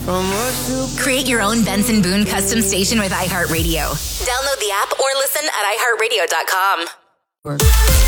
Create your own Benson Boone custom station with iHeartRadio. Download the app or listen at iHeartRadio.com.